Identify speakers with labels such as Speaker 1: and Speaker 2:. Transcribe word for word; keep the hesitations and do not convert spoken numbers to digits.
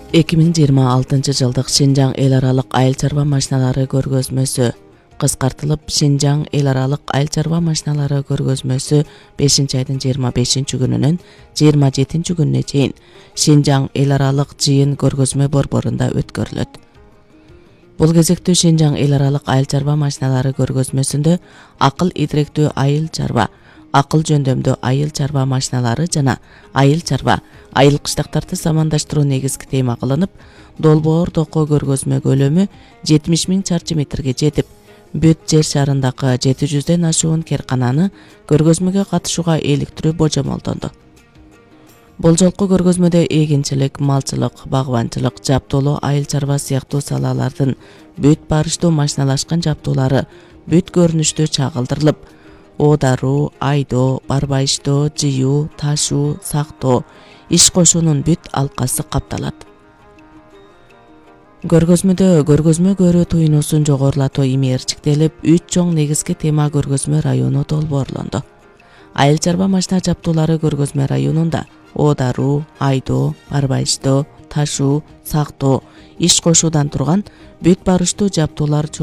Speaker 1: эки миң жыйырма алтынчы жылдык Шинжаң эл аралык айыл чарба машиналары көргөзмөсү кыскартылып Шинжаң эл аралык айыл чарба машиналары көргөзмөсү бешинчи айдын жыйырма бешинчи күнүнөн жыйырма жетинчи күнүнө чейин Шинжаң эл аралык жыйын көргөзмө борборунда өткөрүлөт. Бул кезектүү Шинжаң эл аралык айыл чарба машиналары көргөзмөсүндө акыл идиректүү айыл чарба, акыл жөндөмдүү айыл чарба машиналары жана айыл чарба, айыл кыштактарды замандаштыруу негизги тема кылынып, долбоор токоо көргөзмө көлөмү жетимиш миң чарчы метрге жетип, бүт жер шарындагы жети жүздөн ашуун керкананы көргөзмөгө катышууга иликтирүү божомолдонду. Бул жолку көргөзмөдө эгинчилик, малчылык, багбанчылык, жаптоолоо айыл чарба сыяктуу салалардын бүт барыштуу машиналашкан жаптуулары бүт көрүнүштүү чагылдырылып, оодаруу, айдоо, барбайыштоо, жыюу, ташуу, сактоо, иш кошуунун бүт алкасы капталат. Көргөзмөдө көргөзмө көрүү туюнуусун жогорулатуу имээрчиктелип, үч чоң негизги тема көргөзмө району долбоорлонду. Айыл чарба машина жаптуулары көргөзмө районунда оодаруу, айдоо, барбайыштоо, ташуу, сактоо, иш кошуудан турган бүт барыштуу жаптуулар